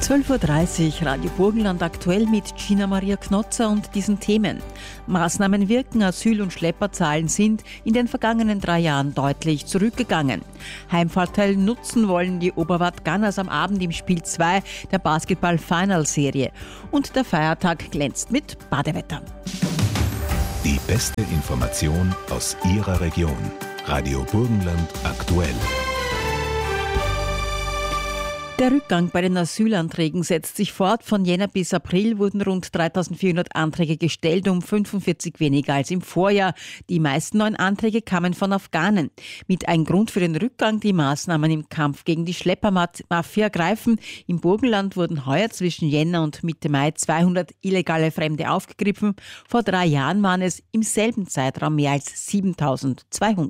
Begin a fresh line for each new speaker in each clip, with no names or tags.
12.30 Uhr, Radio Burgenland aktuell mit Gina Maria Knotzer und diesen Themen. Maßnahmen wirken, Asyl- und Schlepperzahlen sind in den vergangenen 3 Jahren deutlich zurückgegangen. Heimvorteil nutzen wollen die Oberwart Gunners am Abend im Spiel 2 der Basketball-Final-Serie. Und der Feiertag glänzt mit Badewetter.
Die beste Information aus Ihrer Region. Radio Burgenland aktuell.
Der Rückgang bei den Asylanträgen setzt sich fort. Von Jänner bis April wurden rund 3.400 Anträge gestellt, um 45 weniger als im Vorjahr. Die meisten neuen Anträge kamen von Afghanen. Mit ein Grund für den Rückgang, die Maßnahmen im Kampf gegen die Schleppermafia greifen. Im Burgenland wurden heuer zwischen Jänner und Mitte Mai 200 illegale Fremde aufgegriffen. Vor 3 Jahren waren es im selben Zeitraum mehr als 7.200.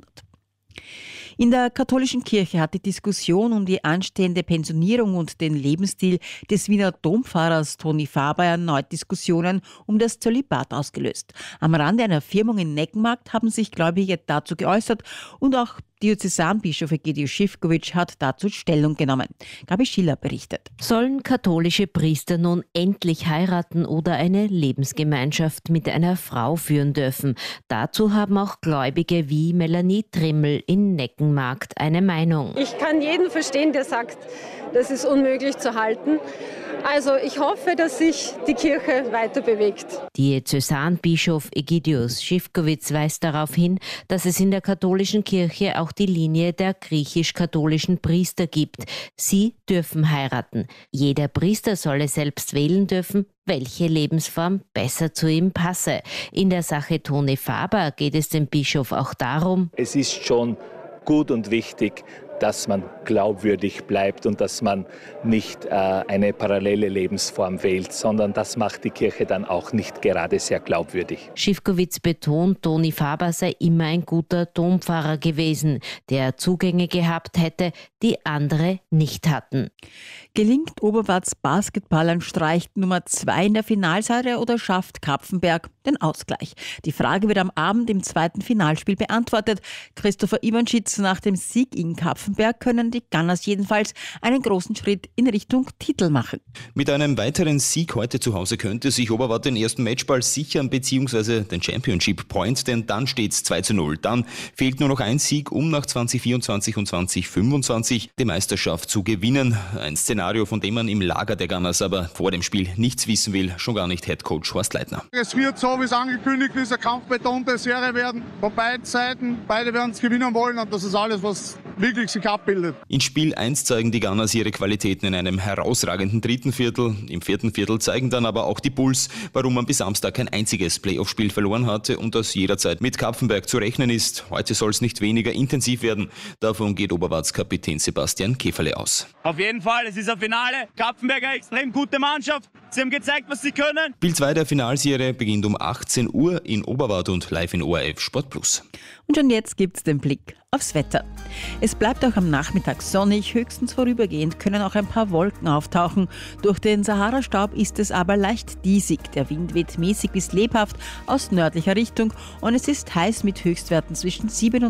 In der katholischen Kirche hat die Diskussion um die anstehende Pensionierung und den Lebensstil des Wiener Dompfarrers Toni Faber erneut Diskussionen um das Zölibat ausgelöst. Am Rande einer Firmung in Neckenmarkt haben sich Gläubige dazu geäußert und auch Diözesanbischof Egidius Živković hat dazu Stellung genommen. Gabi Schiller berichtet.
Sollen katholische Priester nun endlich heiraten oder eine Lebensgemeinschaft mit einer Frau führen dürfen? Dazu haben auch Gläubige wie Melanie Trimmel in Neckenmarkt eine Meinung.
Ich kann jeden verstehen, der sagt, das ist unmöglich zu halten. Also ich hoffe, dass sich die Kirche weiter bewegt.
Diözesanbischof Egidius Živković weist darauf hin, dass es in der katholischen Kirche auch die Linie der griechisch-katholischen Priester gibt. Sie dürfen heiraten. Jeder Priester solle selbst wählen dürfen, welche Lebensform besser zu ihm passe. In der Sache Toni Faber geht es dem Bischof auch darum:
Es ist schon gut und wichtig, dass man glaubwürdig bleibt und dass man nicht eine parallele Lebensform wählt, sondern das macht die Kirche dann auch nicht gerade sehr glaubwürdig.
Živković betont, Toni Faber sei immer ein guter Dompfarrer gewesen, der Zugänge gehabt hätte, die andere nicht hatten.
Gelingt Oberwarts Basketball ein Streich Nummer 2 in der Finalserie oder schafft Kapfenberg den Ausgleich? Die Frage wird am Abend im 2. Finalspiel beantwortet. Christopher Ivanschitz: Nach dem Sieg in Kapfenberg können die Gunners jedenfalls einen großen Schritt in Richtung Titel machen.
Mit einem weiteren Sieg heute zu Hause könnte sich Oberwart den ersten Matchball sichern bzw. den Championship Point, denn dann steht's 2:0. Dann fehlt nur noch ein Sieg, um nach 2024 und 2025 die Meisterschaft zu gewinnen. Ein Szenario, von dem man im Lager der Gunners aber vor dem Spiel nichts wissen will, schon gar nicht Headcoach Horst Leitner.
Es wird, so wie es angekündigt ist, eine kampfbetonte Serie werden. Von beiden Seiten, beide werden es gewinnen wollen und das ist alles, was wirklich sich abbildet.
In Spiel 1 zeigen die Gunners ihre Qualitäten in einem herausragenden 3. Viertel. Im 4. Viertel zeigen dann aber auch die Bulls, warum man bis Samstag kein einziges Playoff-Spiel verloren hatte und das jederzeit mit Kapfenberg zu rechnen ist. Heute soll es nicht weniger intensiv werden. Davon geht Oberwarts Kapitän Sebastian Käferle aus.
Auf jeden Fall, es ist ein Finale. Kapfenberg eine extrem gute Mannschaft. Sie haben gezeigt, was sie können.
Spiel 2 der Finalserie beginnt um 18 Uhr in Oberwart und live in ORF Sport Plus.
Und schon jetzt gibt's den Blick aufs Wetter. Es bleibt auch am Nachmittag sonnig, höchstens vorübergehend können auch ein paar Wolken auftauchen. Durch den Sahara-Staub ist es aber leicht diesig. Der Wind weht mäßig bis lebhaft aus nördlicher Richtung und es ist heiß mit Höchstwerten zwischen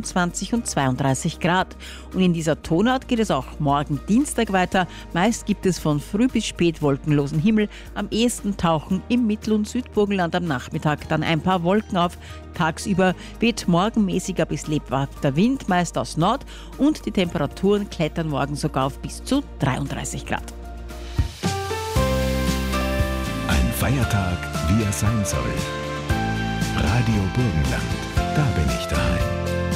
27 und 32 Grad. Und in dieser Tonart geht es auch morgen Dienstag weiter. Meist gibt es von früh bis spät wolkenlosen Himmel. Am ehesten tauchen im Mittel- und Südburgenland am Nachmittag dann ein paar Wolken auf. Tagsüber weht morgen mäßiger bis lebhafter Wind, meist aus Nord, und die Temperaturen klettern morgen sogar auf bis zu 33 Grad.
Ein Feiertag, wie er sein soll. Radio Burgenland, da bin ich daheim.